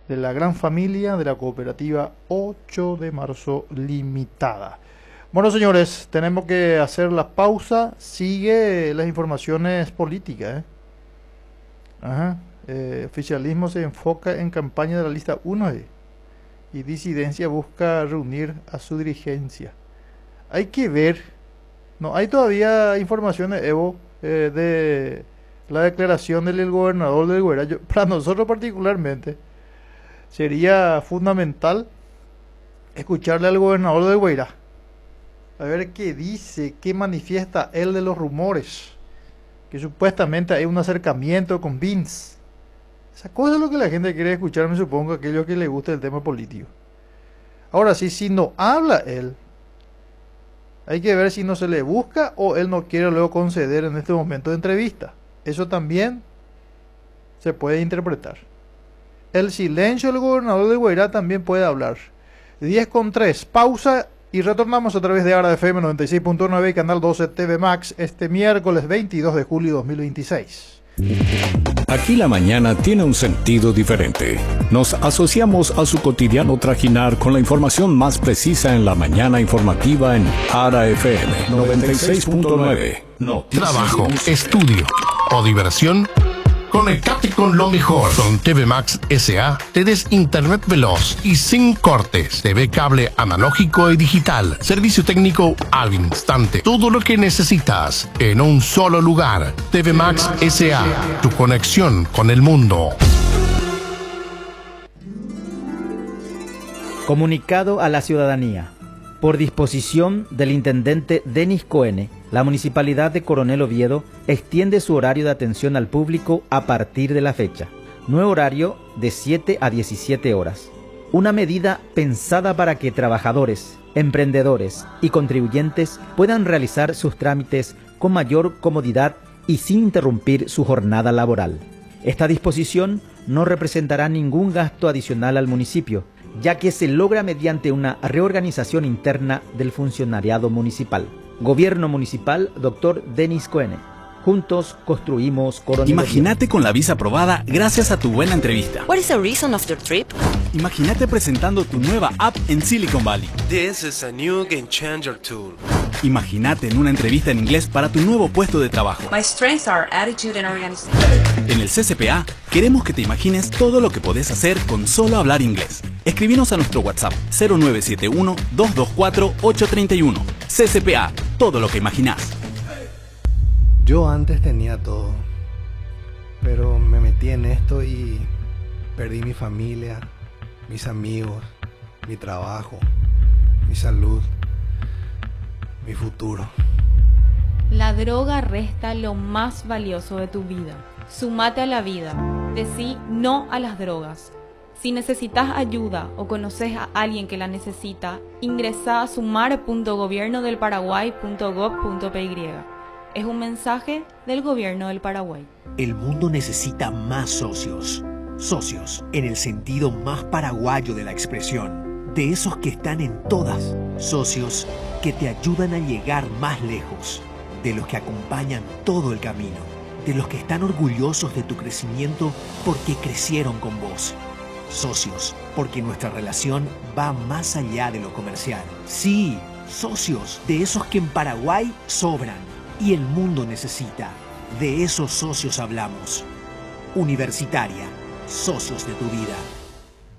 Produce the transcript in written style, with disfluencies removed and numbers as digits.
de la gran familia de la cooperativa 8 de marzo limitada. Bueno, señores, tenemos que hacer la pausa. Sigue las informaciones políticas. Ajá. Oficialismo se enfoca en campaña de la lista 1 y disidencia busca reunir a su dirigencia. Hay que ver. No hay todavía informaciones, Evo, de la declaración del gobernador del Guairá. Para nosotros particularmente sería fundamental escucharle al gobernador del Guairá, a ver qué dice, qué manifiesta él de los rumores, que supuestamente hay un acercamiento con Vince. Esa cosa es lo que la gente quiere escuchar, me supongo, aquello que le gusta el tema político. Ahora sí, si no habla él, hay que ver si no se le busca o él no quiere luego conceder en este momento de entrevista. Eso también se puede interpretar. El silencio del gobernador de Guairá también puede hablar. 10:03, pausa y retornamos a través de ARA FM 96.9 y Canal 12 TV Max este miércoles 22 de julio de 2026. Aquí la mañana tiene un sentido diferente. Nos asociamos a su cotidiano trajinar con la información más precisa en la mañana informativa en ARA FM 96.9. Trabajo, estudio o diversión. Conectate con lo mejor. Con TV Max SA tenés internet veloz y sin cortes, TV cable analógico y digital, servicio técnico al instante, todo lo que necesitas en un solo lugar. TV Max SA, tu conexión con el mundo. Comunicado a la ciudadanía. Por disposición del intendente Denis Coene, la Municipalidad de Coronel Oviedo extiende su horario de atención al público a partir de la fecha. Nuevo horario de 7 a 17 horas. Una medida pensada para que trabajadores, emprendedores y contribuyentes puedan realizar sus trámites con mayor comodidad y sin interrumpir su jornada laboral. Esta disposición no representará ningún gasto adicional al municipio, ya que se logra mediante una reorganización interna del funcionariado municipal. Gobierno Municipal, Dr. Denis Coene. Juntos construimos Coronel. Imagínate con la visa aprobada gracias a tu buena entrevista. What is the reason of your trip? Imagínate presentando tu nueva app en Silicon Valley. This is a new game changer tool. Imagínate en una entrevista en inglés para tu nuevo puesto de trabajo. My strengths are attitude and organization. En el CCPA queremos que te imagines todo lo que podés hacer con solo hablar inglés. Escribinos a nuestro WhatsApp 0971-224-831. CCPA, todo lo que imaginás. Yo antes tenía todo, pero me metí en esto y perdí mi familia, mis amigos, mi trabajo, mi salud, mi futuro. La droga resta lo más valioso de tu vida. Sumate a la vida. Decí no a las drogas. Si necesitas ayuda o conoces a alguien que la necesita, ingresa a sumar.gobiernodelparaguay.gov.py. Es un mensaje del Gobierno del Paraguay. El mundo necesita más socios. Socios en el sentido más paraguayo de la expresión. De esos que están en todas. Socios que te ayudan a llegar más lejos. De los que acompañan todo el camino. De los que están orgullosos de tu crecimiento porque crecieron con vos. Socios, porque nuestra relación va más allá de lo comercial. Sí, socios, de esos que en Paraguay sobran y el mundo necesita. De esos socios hablamos. Universitaria, socios de tu vida.